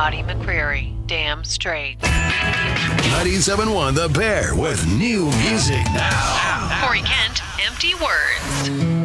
Scotty McCreery. Damn straight. 97.1 The Bear with new music now. Corey Kent, Empty Words.